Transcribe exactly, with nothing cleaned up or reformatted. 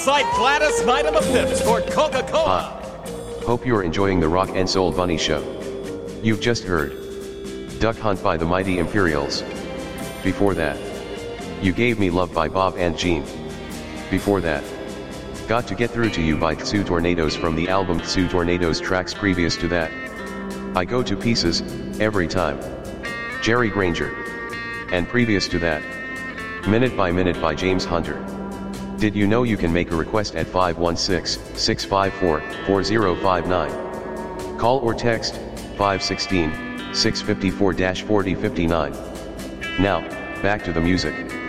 alongside Gladys Knight of the Pips for Coca-Cola. Hi. Hope you're enjoying the Rock and Soul Bunny Show. You've just heard Duck Hunt by the Mighty Imperials. Before that, You Gave Me Love by Bob and Jean. Before that, Got to Get Through to You by Tsu Tornadoes from the album Tsu Tornadoes. Tracks previous to that, I Go to Pieces, Every Time, Jerry Granger. And previous to that, Minute by Minute by James Hunter. Did you know you can make a request at five one six, six five four, four zero five nine? Call or text five one six, six five four, four zero five nine. Now, back to the music.